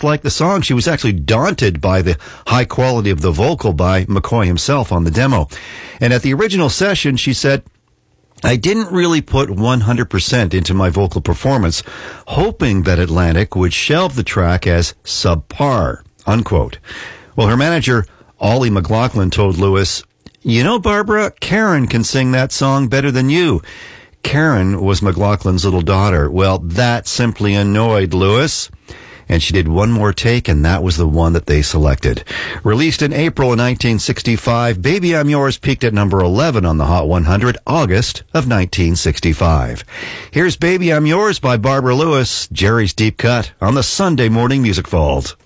disliked the song. She was actually daunted by the high quality of the vocal by McCoy himself on the demo. And at the original session, she said, I didn't really put 100% into my vocal performance, hoping that Atlantic would shelve the track as subpar, unquote. Well, her manager, Ollie McLaughlin, told Lewis, you know, Barbara, Karen can sing that song better than you. Karen was McLaughlin's little daughter. Well, that simply annoyed Lewis. And she did one more take, and that was the one that they selected. Released in April of 1965, Baby I'm Yours peaked at number 11 on the Hot 100, August of 1965. Here's Baby I'm Yours by Barbara Lewis, Jerry's Deep Cut, on the Sunday Morning Music Vault.